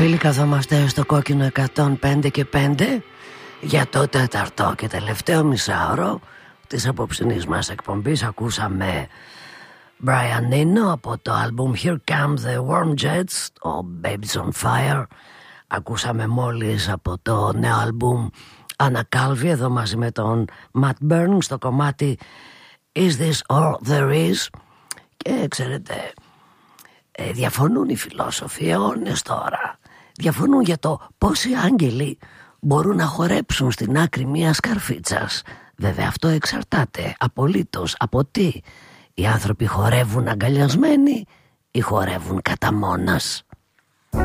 φίλοι, καθόμαστε στο κόκκινο 105 και 5 για το τέταρτο και τελευταίο μισάωρο της απόψινής μας εκπομπής. Ακούσαμε Brian Eno από το άλμπουμ Here Come the Warm Jets, το Babies on Fire. Ακούσαμε μόλις από το νέο άλμπουμ Ανακάλβη, εδώ μαζί με τον Matt Burns, στο κομμάτι Is This All There Is. Και ξέρετε, διαφωνούν οι φιλόσοφοι αιώνες τώρα. Διαφωνούν για το πόσοι άγγελοι μπορούν να χορέψουν στην άκρη μιας καρφίτσας. Βέβαια αυτό εξαρτάται απολύτως από τι. Οι άνθρωποι χορεύουν αγκαλιασμένοι ή χορεύουν κατά μόνας.